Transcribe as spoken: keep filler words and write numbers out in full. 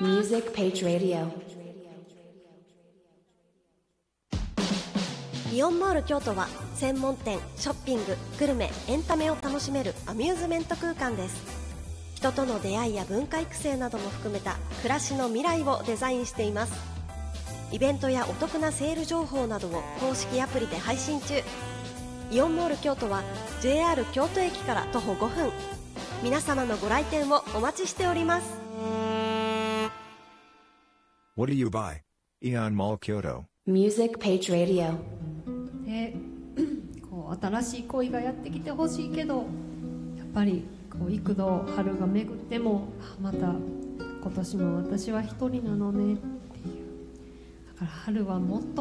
Music Page Radio。 イオンモール京都は専門店、ショッピング、グルメ、エンタメを楽しめるアミューズメント空間です。人との出会いや文化育成なども含めた暮らしの未来をデザインしています。イベントやお得なセール情報などを公式アプリで配信中。イオンモール京都は ジェイアール 京都駅から徒歩ごふん。皆様のご来店をお待ちしております。 What do you buy? Ion Mall Kyoto。 Music Page Radio。 でこう新しい恋がやってきてほしいけど、やっぱりこう幾度春が巡ってもあまた今年も私は一人なのねっていう。だから春はもっと